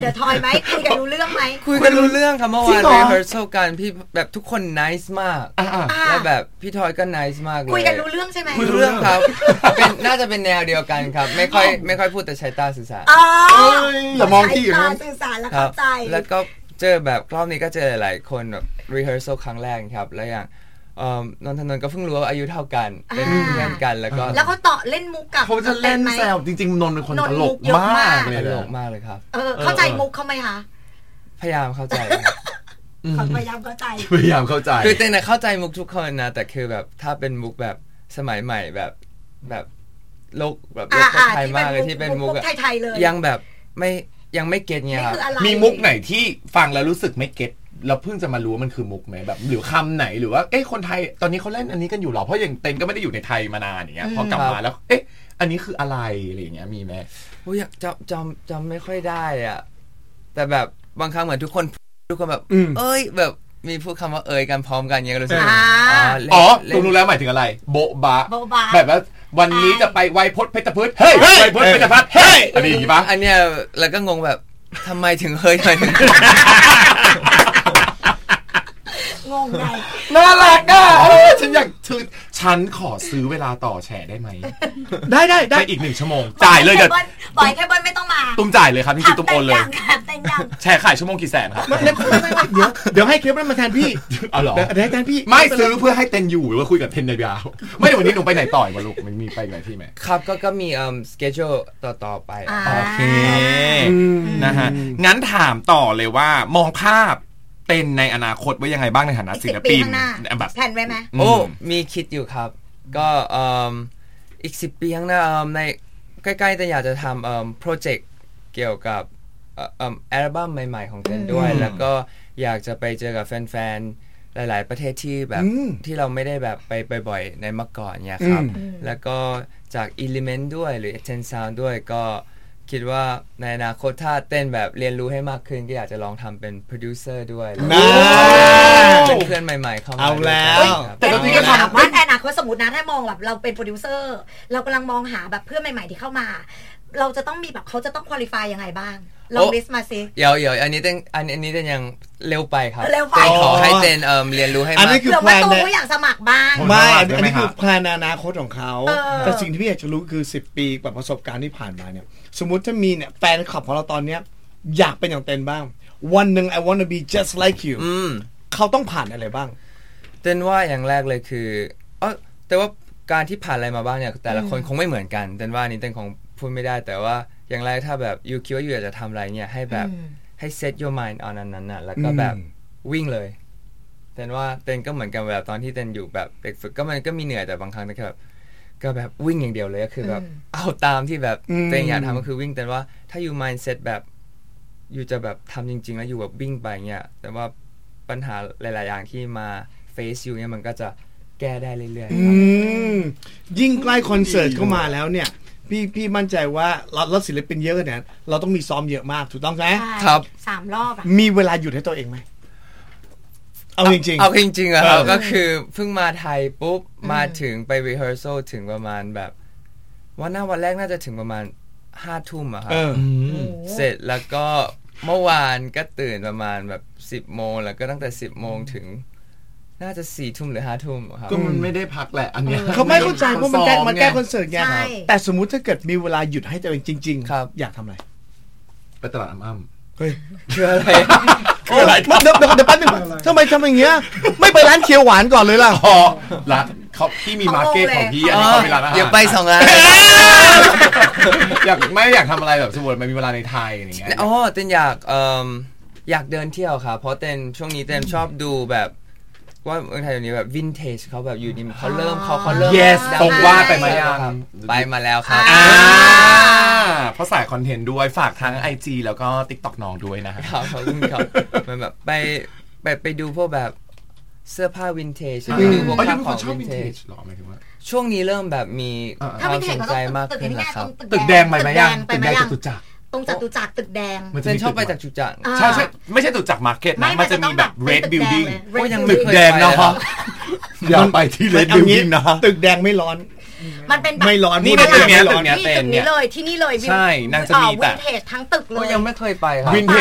เดี๋ยวทอยไหมคุยกันรู้เรื่องไหมคุยกันรู้เรื่องครับเมื่อวาน rehearsal กันพี่แบบทุกคน nice มากแล้วแบบพี่ทอยก็ nice มากเลยคุยกันรู้เรื่องใช่ไหมคุยเรื่องครับเป็นน่าจะเป็นแนวเดียวกันครับไม่ค่อยพูดแต่ใช้ตาสื่อสารอย่ามองที่อย่างนั้นสื่อสารแล้วเข้าใจแล้วก็เจอแบบรอบนี้ก็เจอหลายคนแบบ rehearsal ครั้งแรกครับแล้วอย่างนนทนนท์ก็เพิ่งรู้ว่าอายุเท่ากันเป็นเพื่อนกันแล้วเขาต่อเล่นมุกกับเขาจะเล่นแซวจริงๆนนท์เป็นคนตลกมากเลยตลกมากเลยครับเข้าใจมุกเขาไหมคะพยายามเข้าใจพยายามเข้าใจคือแต่เข้าใจมุกทุกคนนะแต่คือแบบถ้าเป็นมุกแบบสมัยใหม่แบบโลกแบบโลกไทยมากเลยที่เป็นมุกไทยเลยยังแบบยังไม่เก็ตเนี่ยครับมีมุกไหนที่ฟังแล้วรู้สึกไม่เก็ตเราเพิ่งจะมารู้ว่ามันคือมุกไหมแบบหรือคำไหนหรือว่าคนไทยตอนนี้เขาเล่นอันนี้กันอยู่หรอเพราะอย่างเต็นก็ไม่ได้อยู่ในไทยมานานอย่างเงี้ยพอกลับมาแล้วอันนี้คืออะไรอะไรอย่างเงี้ยมีไหมอยากจำไม่ค่อยได้อ่ะแต่แบบบางครั้งเหมือนทุกคนแบบแบบมีพูดคำว่ากันพร้อมกันเงี้ยก็รู้สึกผมรู้แล้วหมายถึงอะไรโบ๊ะบะแบบว่าวันนี้จะไปไวพจน์เพชรพืชเฮ้ยไวพจน์เพชรพัฒน์เฮ้ยอันนี้ปะอันเนี้ยแล้วก็งงแบบทำไมถึงเฮ้ยถึงงงไงน่ารักอ่ะฉันขอซื้อเวลาต่อแชร์ได้ไหมได้ไปอีก1 ชั่วโมงจ่ายเลยเดี๋ยวปล่อยแค่เบิ้ลไม่ต้องมาตุ้มจ่ายเลยครับจริงๆตุ้มโอนเลยแชร์ขายชั่วโมงกี่แสนครับไม่เดี๋ยวให้เคปนั้นมาแทนพี่เอาหรอได้แทนพี่ไม่ซื้อเพื่อให้เต็นอยู่หรือว่าคุยกับเทนในยาวไม่เดี๋ยววันนี้หนูไปไหนต่อมาลูกมันมีไปไหนที่ไหมครับก็มีschedule ต่อไปโอเคนะฮะงั้นถามต่อเลยว่ามองภาพเต้นในอนาคตว่ายังไงบ้างในฐานะศิลปินแบบแผนไว้ไหมมีคิดอยู่ครับก็อีก10 ปีข้างหน้าในใกล้ๆแต่อยากจะทำโปรเจกต์เกี่ยวกับอัลบั้มใหม่ๆของเต้นด้วยแล้วก็อยากจะไปเจอกับแฟนๆหลายๆประเทศที่แบบที่เราไม่ได้แบบไปบ่อยในเมื่อก่อนเนี่ยครับแล้วก็จาก Element ด้วยหรือ Ten Sound ด้วยก็คิดว่าในอนาคตถ้าเต้นแบบเรียนรู้ให้มากขึ้นก็อยากจะลองทำเป็นโปรดิวเซอร์ด้วยเป็นเพื่อนใหม่ๆเข้ามาเอาแล้วแต่ตอนนี้ก็ถามว่าในอนาคตสมมตินะถ้ามองแบบเราเป็นโปรดิวเซอร์เรากำลังมองหาแบบเพื่อนใหม่ๆที่เข้ามาเราจะต้องมีแบบเขาจะต้องควอลิฟายยังไงบ้างลองลิสต์มาสิเดี๋ยวอันนี้เต้นยังเร็วไปครับเต้นขอให้เต้นเรียนรู้ให้มากอันนี้คือแพลนตัวอยากสมัครบ้างไม่อันนี้คือแพลนอนาคตของเขาแต่สิ่งที่พี่อยากจะรู้คือ10 ปีกับประสบการณ์ที่ผ่านมาเนี่ยสมมุติถ้ามีเนี่ยแฟนคลับของเราตอนเนี้ยอยากเป็นอย่างเต้นบ้างวันหนึ่ง I wanna be just like you เขาต้องผ่านอะไรบ้างเต้นว่าอย่างแรกเลยคือแต่ว่าการที่ผ่านอะไรมาบ้างเนี่ยแต่ละคนคงไม่เหมือนกันเต้นว่านี่เต้นคงพูดไม่ได้แต่ว่าอย่างไรถ้าแบบยูคิดว่ายูอยากจะทำอะไรเนี่ยให้แบบให้ set your mind on นั้นน่ะแล้วก็แบบวิ่งเลยเต้นว่าเต้นก็เหมือนกันแบบตอนที่เต้นอยู่แบบเด็กฝึกก็มันก็มีเหนื่อยแต่บางครั้งก็แบบวิ่งอย่างเดียวเลยก็คือแบบเอาตามที่แบบเต้นอยากทำก็คือวิ่งแต่ว่าถ้ายู mindset แบบยูจะแบบทำจริงๆแล้วยูแบบวิ่งไปเนี่ยแต่ว่าปัญหาหลายๆอย่างที่มา face ยูเนี่ยมันก็จะแก้ได้เรื่อยๆยิ่งใกล้คอนเสิร์ตเข้ามาแล้วเนี่ยพี่มั่นใจว่าเราศิลปินเยอะเนี่ยเราต้องมีซ้อมเยอะมากถูกต้องไหมครับ 3 รอบมีเวลาหยุดให้ตัวเองไหมเอาจริงๆอะครับก็คือเพิ่งมาไทยปุ๊บมาถึงไป rehearsal ถึงประมาณแบบวันแรกน่าจะถึงประมาณ 5 ทุ่มอะครับเสร็จแล้วก็เมื่อวานก็ตื่นประมาณแบบ10 โมงแล้วก็ตั้งแต่10 โมงถึงน่าจะ4 ทุ่มหรือ 5 ทุ่มครับก็มันไม่ได้พักแหละอันเนี้ยเขาไม่เข้าใจเพราะมันแก้คอนเสิร์ตไงแต่สมมุติถ้าเกิดมีเวลาหยุดให้ตัวเองจริงๆอยากทำอะไรไปตลาดอ้ำเฮ้ยคืออะไรเดี๋ยวแป๊บนึงทำไมทำอย่างเงี้ยไม่ไปร้านเคียวหวานก่อนเลยล่ะร้านเขาพี่มีมาร์เก็ตของพี่อันนี้เขามีร้านอาหารอยากไป2 ร้านอยากทำอะไรแบบสมมติมันมีเวลาในไทยอย่างเงี้ยเต้นอยากเดินเที่ยวครับเพราะเต้นช่วงนี้เต้นชอบดูแบบว่าเมืองไทยเดี๋ยวนี้แบบวินเทจเขาแบบอยู่นี่เขาเริ่ม yes ตรงว่าไปมายังไปมาแล้วครับเพราะสายคอนเทนต์ด้วยฝากทั้ง IG แล้วก็ TikTok น้องด้วยนะครับขอบคุณครับมันแบบไปดูพวกแบบเสื้อผ้าวินเทจไปดูพวกของวินเทจหรอหมายถึงว่าช่วงนี้เริ่มแบบมีความสนใจมากขึ้นนะครับตึกแดงไปมายังตึกแดงจตุจักรตรงจตุจักรตึกแดงเป็นชอบไปจากจตุจักรใช่ไม่ใช่จตุจักรมาร์เก็ตนะมันจะมีแบบ Red Building ก็ยังตึกแดงเนาะอย่าไปที่ Red Building นะตึกแดงไม่ร้อนมันเป็นแบบไม่ร้อนนี่ในตึกเนี้ยไม่ร้อนตึกเนี้ยที่ตึกนี้เลยที่นี่เลยใช่นางจะมีแต่วินเทจทั้งตึกเลก็ยยังไม่เคยไปครับวินเท